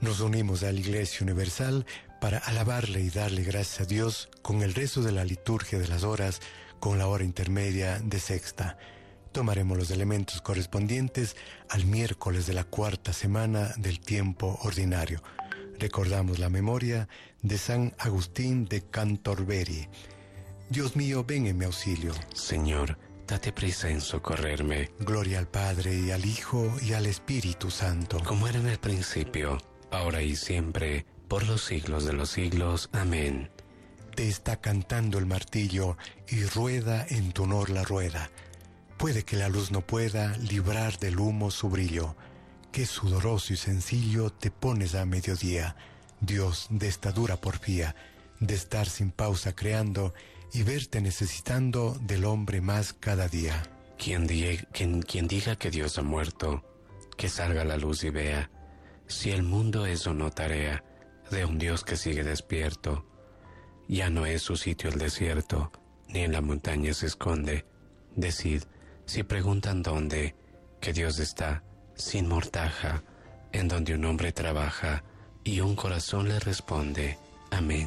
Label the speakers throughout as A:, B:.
A: Nos unimos a la Iglesia Universal para alabarle y darle gracias a Dios con el rezo de la liturgia de las horas, con la hora intermedia de sexta. Tomaremos los elementos correspondientes al miércoles de la cuarta semana del tiempo ordinario. Recordamos la memoria de San Agustín de Cantorberi. Dios mío, ven en mi auxilio.
B: Señor, date prisa en socorrerme.
A: Gloria al Padre, y al Hijo, y al Espíritu Santo.
B: Como era en el principio, ahora y siempre, por los siglos de los siglos. Amén.
A: Te está cantando el martillo, y rueda en tu honor la rueda. Puede que la luz no pueda librar del humo su brillo. Qué sudoroso y sencillo te pones a mediodía, Dios de esta dura porfía, de estar sin pausa creando y verte necesitando del hombre más cada día.
B: Quien diga que Dios ha muerto, que salga a la luz y vea, si el mundo es o no tarea de un Dios que sigue despierto. Ya no es su sitio el desierto, ni en la montaña se esconde. Decid, si preguntan dónde, que Dios está, sin mortaja, en donde un hombre trabaja y un corazón le responde. Amén.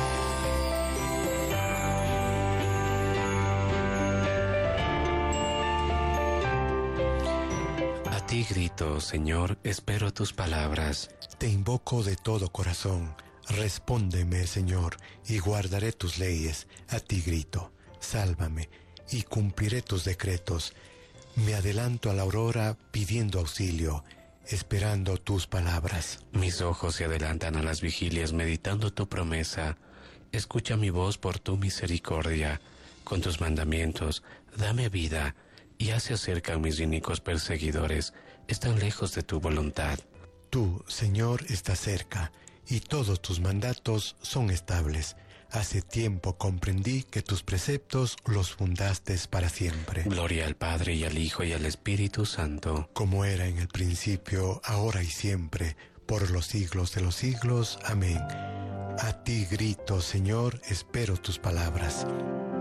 B: A ti grito, Señor, espero tus palabras.
A: Te invoco de todo corazón, respóndeme, Señor, y guardaré tus leyes. A ti grito, sálvame, y cumpliré tus decretos. Me adelanto a la aurora pidiendo auxilio, esperando tus palabras.
B: Mis ojos se adelantan a las vigilias meditando tu promesa. Escucha mi voz por tu misericordia. Con tus mandamientos, dame vida, y ya se acercan mis inicuos perseguidores. Están lejos de tu voluntad.
A: Tú, Señor, estás cerca, y todos tus mandatos son estables. Hace tiempo comprendí que tus preceptos los fundaste para siempre.
B: Gloria al Padre, y al Hijo, y al Espíritu Santo.
A: Como era en el principio, ahora y siempre, por los siglos de los siglos. Amén. A ti grito, Señor, espero tus palabras.